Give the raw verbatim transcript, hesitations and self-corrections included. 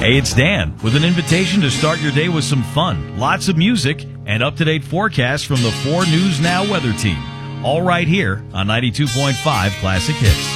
Hey, it's Dan with an invitation to start your day with some fun, lots of music, and up-to-date forecasts from the four News Now weather team. All right here on ninety-two point five Classic Hits.